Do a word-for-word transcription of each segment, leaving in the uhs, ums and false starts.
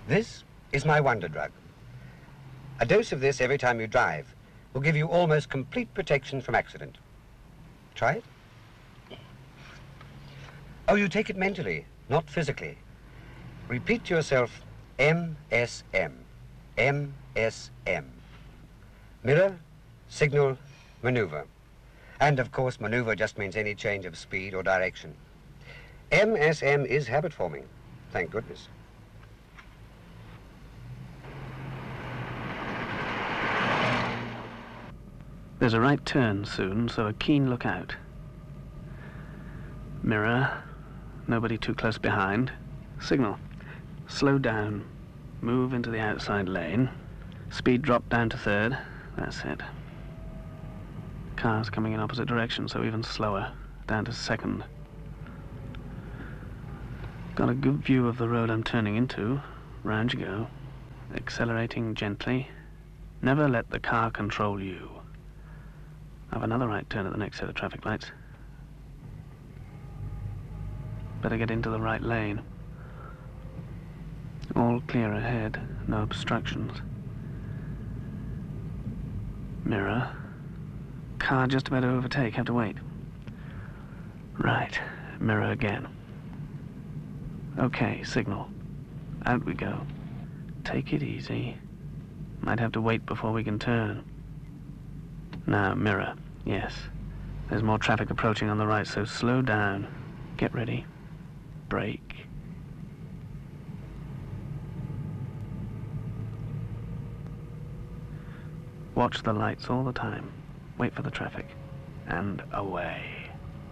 This is my wonder drug. A dose of this every time you drive will give you almost complete protection from accident. Try it. Oh, you take it mentally, not physically. Repeat to yourself, M S M, M S M. Mirror, signal, maneuver. And of course, maneuver just means any change of speed or direction. M S M is habit forming, thank goodness. There's a right turn soon, so a keen look out. Mirror, nobody too close behind. Signal, slow down, move into the outside lane. Speed drop down to third, that's it. Cars coming in opposite direction, so even slower, down to second. Got a good view of the road I'm turning into. Round you go. Accelerating gently. Never let the car control you. Have another right turn at the next set of traffic lights. Better get into the right lane. All clear ahead, no obstructions. Mirror. Car just about to overtake, have to wait. Right, mirror again. Okay, signal. Out we go. Take it easy. Might have to wait before we can turn. Now, mirror. Yes. There's more traffic approaching on the right, so slow down. Get ready. Brake. Watch the lights all the time. Wait for the traffic. And away.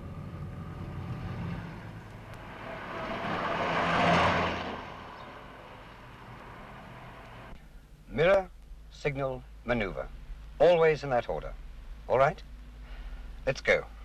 Mirror, signal, maneuver. Always in that order. All right? Let's go.